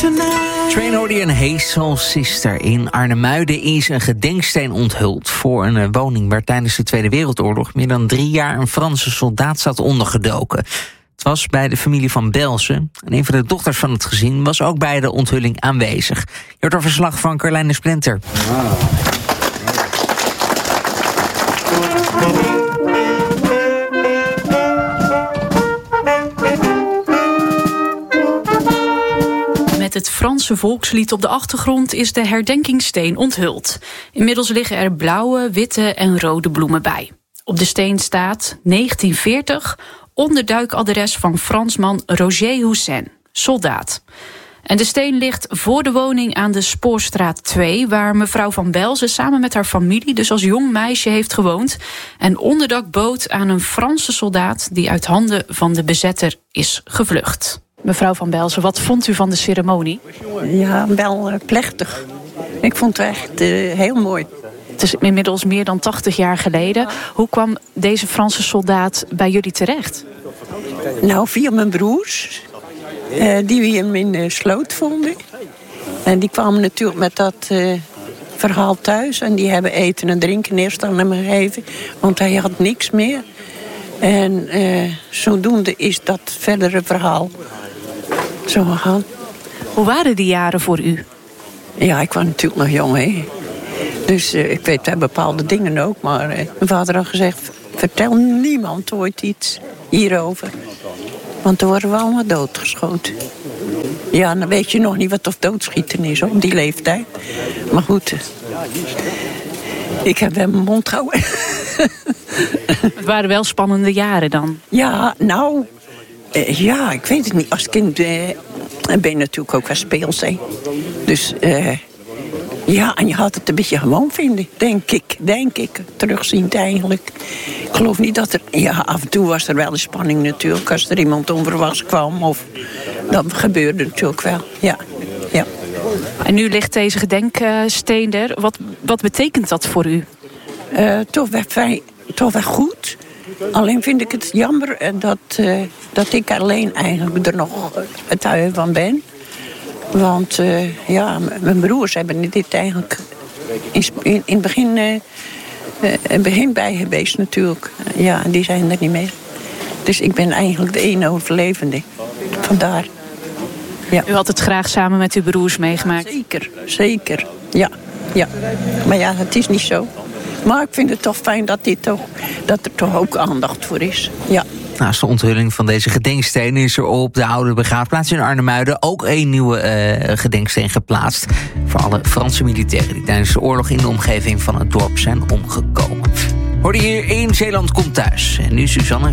Train hoorde je een Hey Soul Sister. In Arnhemuiden is een gedenksteen onthuld voor een woning waar tijdens de Tweede Wereldoorlog meer dan 3 jaar een Franse soldaat zat ondergedoken. Het was bij de familie van Belsen. En een van de dochters van het gezin was ook bij de onthulling aanwezig. Je hoort een verslag van Carlijne Splinter. Met het Franse volkslied op de achtergrond is de herdenkingssteen onthuld. Inmiddels liggen er blauwe, witte en rode bloemen bij. Op de steen staat 1940, onderduikadres van Fransman Roger Houssin, soldaat. En de steen ligt voor de woning aan de Spoorstraat 2... waar mevrouw van Belsen samen met haar familie, dus als jong meisje, heeft gewoond en onderdak bood aan een Franse soldaat die uit handen van de bezetter is gevlucht. Mevrouw van Belsen, wat vond u van de ceremonie? Ja, wel plechtig. Ik vond het echt heel mooi. Het is inmiddels meer dan 80 jaar geleden. Hoe kwam deze Franse soldaat bij jullie terecht? Nou, via mijn broers, die hem in de sloot vonden. En die kwamen natuurlijk met dat verhaal thuis. En die hebben eten en drinken eerst aan hem gegeven. Want hij had niks meer. En zodoende is dat verdere verhaal zo gegaan. Hoe waren die jaren voor u? Ja, ik was natuurlijk nog jong, hè. Dus ik weet wel bepaalde dingen ook. Maar mijn vader had gezegd, vertel niemand ooit iets hierover. Want dan worden we allemaal doodgeschoten. Ja, dan weet je nog niet wat of doodschieten is op die leeftijd. Maar goed, ik heb wel mijn mond gehouden. Het waren wel spannende jaren dan? Ja, nou, ja, ik weet het niet. Als kind ben je natuurlijk ook wel speels, hè. Dus ja, en je had het een beetje gewoon vinden, denk ik, terugziend eigenlijk. Ik geloof niet dat er, ja, af en toe was er wel een spanning natuurlijk, als er iemand onverwachts kwam, of dat gebeurde natuurlijk wel, ja. En nu ligt deze gedenksteen er. Wat betekent dat voor u? Toch wel goed. Alleen vind ik het jammer dat ik alleen eigenlijk er nog het huis van ben. Want ja, mijn broers hebben dit eigenlijk in het begin bij geweest natuurlijk. Ja, en die zijn er niet meer. Dus ik ben eigenlijk de ene overlevende. Vandaar. Ja. U had het graag samen met uw broers meegemaakt? Zeker. Ja. Maar ja, het is niet zo. Maar ik vind het toch fijn dat er toch ook aandacht voor is. Ja. Naast de onthulling van deze gedenksteen is er op de oude begraafplaats in Arnhemuiden ook een nieuwe gedenksteen geplaatst voor alle Franse militairen die tijdens de oorlog in de omgeving van het dorp zijn omgekomen. Hoorde hier in Zeeland komt thuis. En nu Suzanne.